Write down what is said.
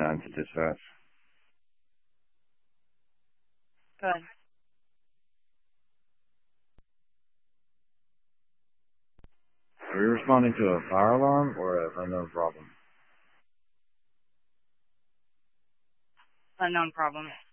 9 to dispatch. Good. Are you responding to a fire alarm or an unknown problem? Unknown problem.